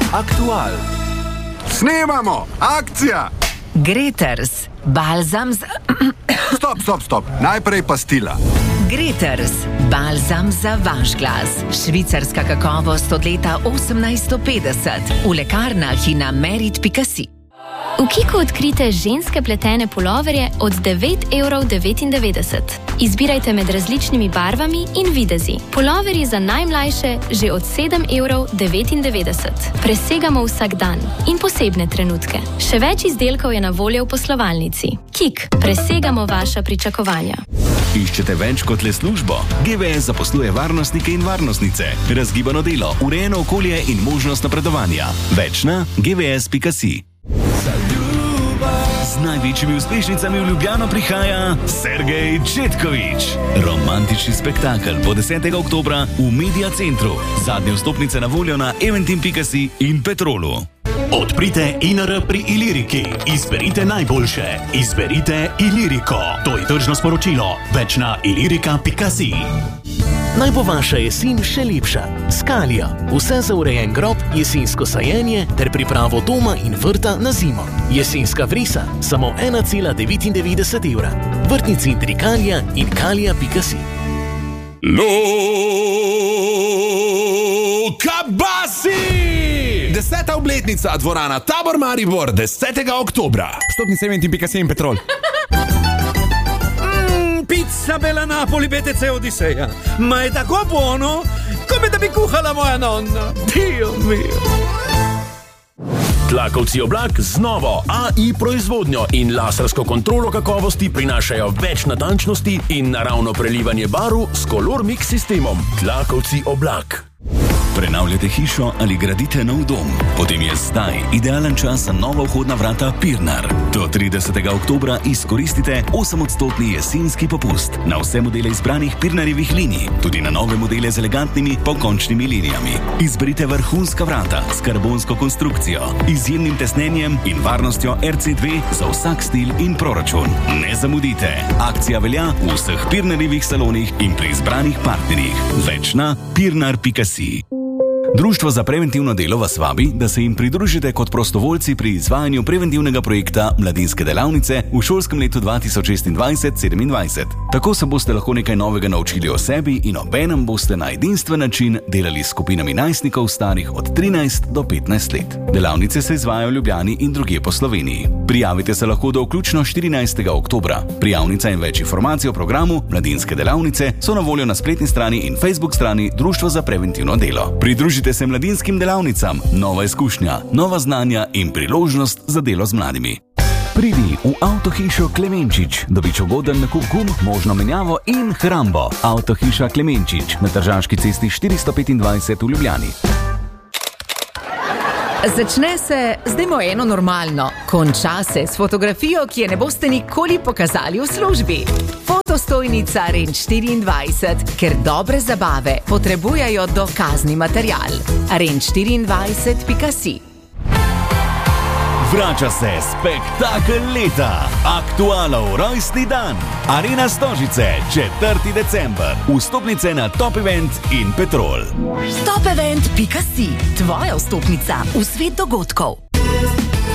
Aktual. Snemamo! Akcija! Greters, balzam za... Stop. Najprej pastila. Greters, balzam za vaš glas. Švicarska kakovost od leta 1850. V lekarnah in na merit.si. V Kiku odkrite ženske pletene puloverje od 9,99 €. Izbirajte med različnimi barvami in videzi. Puloverji za najmlajše že od 7,99 €. Presegamo vsak dan in posebne trenutke. Še več izdelkov je na voljo v poslovalnici. Kik, presegamo vaša pričakovanja. Iščete več kot le službo? GVS zaposluje varnostnike in varnostnice, razgibano delo, urejeno okolje in možnost napredovanja. Več na gvs.si. Z največjimi uspešnicami v Ljubljano prihaja Sergej Četkovič. Romantični spektakel bo 10. oktobra v Media Centru. Zadnje vstopnice na voljo na eventim.si in Petrolu. Odprite INR pri Iliriki. Izberite najboljše. Izberite Iliriko. To je tržno sporočilo. Več na ilirika.si. Naj bo vaša jesen še lepša. Skalija. Vse za urejen grob, jesensko sajenje ter pripravo doma in vrta na zimo. Jesenska vrisa. Samo 1,99 €. Vrtnici Intrikalija in kalija.si. Kabasi! 10. obletnica dvorana Tabor Maribor 10. oktobra. Vstopnice eventim.si in Petrol. Pizza Bella Napoli BTC Odiseja. Ma è tako buono, come da bi kuhala moja nonna. Dio mio. Tlakovci Oblak z novo AI proizvodnjo in lasersko kontrolo kakovosti prinašajo več natančnosti in naravno prelivanje barv s Color Mix sistemom. Tlakovci Oblak. Prenavljate hišo ali gradite nov dom? Potem je zdaj idealen čas za nova vhodna vrata Pirnar. Do 30. oktobra izkoristite 8% jesenski popust na vse modele izbranih Pirnarjevih linij, tudi na nove modele z elegantnimi pokončnimi linijami. Izberite vrhunska vrata s karbonsko konstrukcijo, izjemnim tesnenjem in varnostjo RC2 za vsak stil in proračun. Ne zamudite! Akcija velja v vseh Pirnarjevih salonih in pri izbranih partnerjih. Več na pirnar.si. Društvo za preventivno delo vas vabi, da se jim pridružite kot prostovoljci pri izvajanju preventivnega projekta Mladinske delavnice v šolskem letu 2026-27. Tako se boste lahko nekaj novega naučili o sebi in obenem boste na edinstven način delali s skupinami najstnikov starih od 13 do 15 let. Delavnice se izvajajo v Ljubljani in drugje po Sloveniji. Prijavite se lahko do vključno 14. oktobra. Prijavnica in več informacij o programu Mladinske delavnice so na voljo na spletni strani in Facebook strani Društva za preventivno delo. Pridružite se mladinskim delavnicam, nova izkušnja, nova znanja in priložnost za delo z mladimi. Pridi v Avtohišo Klemenčič, dobiš ugoden nakup gum, možno menjavo in hrambo. Avtohiša Klemenčič na Tržaški cesti 425 v Ljubljani. Začne se, zdaj mo eno normalno. Konča se s fotografijo, ki je ne boste nikoli pokazali v službi. Fotostojnica Range 24, ker dobre zabave potrebujejo dokazni material. Range24.si. Vrača se spektakel leta, Aktualov rojstni dan. Arena Stožice, 4. december. Vstopnice na Top Event in Petrol. Topevent.si, tvoja vstopnica v svet dogodkov.